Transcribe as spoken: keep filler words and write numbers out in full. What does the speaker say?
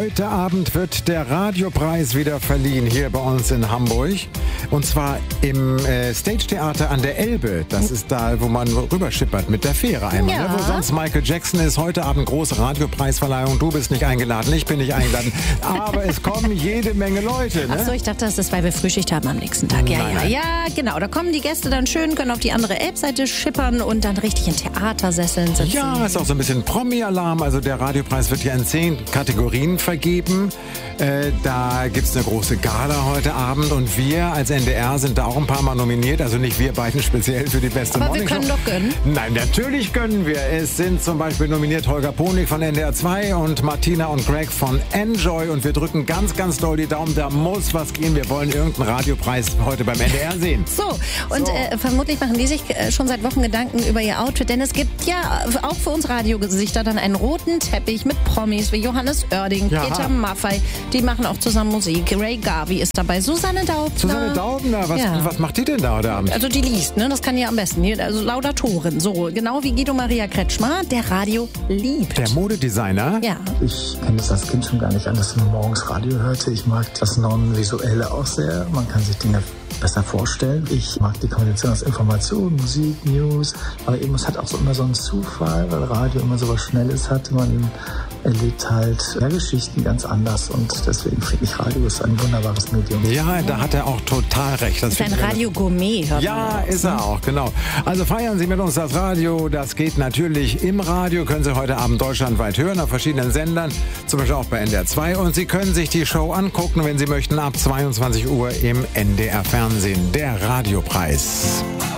Heute Abend wird der Radiopreis wieder verliehen hier bei uns in Hamburg. Und zwar im äh, Stage Theater an der Elbe. Das ist da, wo man rüberschippert mit der Fähre einmal. Ja. Ne? Wo sonst Michael Jackson ist. Heute Abend große Radiopreisverleihung. Du bist nicht eingeladen, ich bin nicht eingeladen. Aber es kommen jede Menge Leute. Ne? Ach so, ich dachte, das ist, weil wir Frühschicht haben am nächsten Tag. Ja, Nein, ja, nein. ja, genau. Da kommen die Gäste dann schön, können auf die andere Elbseite schippern und dann richtig in Theatersesseln sitzen. Ja, ist auch so ein bisschen Promi-Alarm. Also der Radiopreis wird ja in zehn Kategorien vergeben. Äh, da gibt es eine große Gala heute Abend und wir als N D R sind da auch ein paar Mal nominiert. Also nicht wir beiden speziell für die beste Aber Morning wir können Show. doch gönnen. Nein, natürlich können wir. Es sind zum Beispiel nominiert Holger Ponig von N D R zwei und Martina und Greg von Enjoy. Und wir drücken ganz, ganz doll die Daumen. Da muss was gehen. Wir wollen irgendeinen Radiopreis heute beim N D R sehen. So, und So. Äh, vermutlich machen die sich äh, schon seit Wochen Gedanken über ihr Outfit, denn es gibt ja auch für uns Radiogesichter dann einen roten Teppich mit Promis wie Johannes Oerding, Ja. Peter Maffay, die machen auch zusammen Musik. Ray Garvey ist dabei, Susanne Daubner. Susanne Daubner, was, Ja. was macht die denn da heute Abend? Also die liest, ne? Das kann ja am besten. Also Laudatorin, so genau wie Guido Maria Kretschmer, der Radio liebt. Der Modedesigner? Ja. Ich kenne das als Kind schon gar nicht an, dass man morgens Radio hörte. Ich mag das Non-Visuelle auch sehr. Man kann sich Dinge besser vorstellen. Ich mag die Kombination aus Information, Musik, News. Aber eben, es hat auch so immer so einen Zufall, weil Radio immer so was Schnelles hat. Man erlebt halt ja, Geschichten ganz anders. Und deswegen finde ich, Radio ist ein wunderbares Medium. Ja, da hat er auch total recht. Das Das ist ein finde ich- Radio-Gourmet. hört Ja, man raus, ist ne? er auch, genau. Also feiern Sie mit uns das Radio. Das geht natürlich im Radio. Können Sie heute Abend deutschlandweit hören, auf verschiedenen Sendern, zum Beispiel auch bei N D R zwei. Und Sie können sich die Show angucken, wenn Sie möchten, ab zweiundzwanzig Uhr im N D R Fernsehen. Der Radiopreis.